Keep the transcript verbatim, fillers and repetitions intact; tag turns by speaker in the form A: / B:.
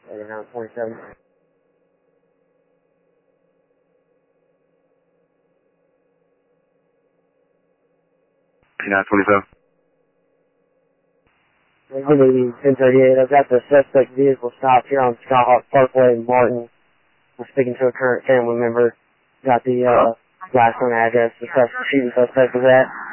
A: Around twenty-seven.
B: P nine twenty-seven.
A: ten thirty-eight, I've got the suspect vehicle stopped here on Skyhawk Parkway in Martin. I'm speaking to a current family member. Got the uh, last known address the shooting suspect was at.